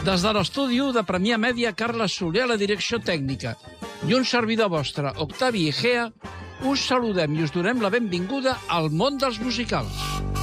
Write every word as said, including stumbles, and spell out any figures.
Des de l'estudi de Premià Mèdia, Carles Soler a la direcció tècnica i un servidor vostre, Octavi Igea, us saludem i us donem la benvinguda al món dels musicals.